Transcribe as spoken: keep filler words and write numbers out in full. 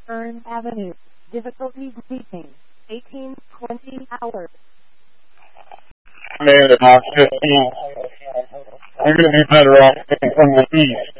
Fern Avenue. Difficulty greeting. eighteen twenty hours. Man, it's not fifteen. I'm going to be better off from the east.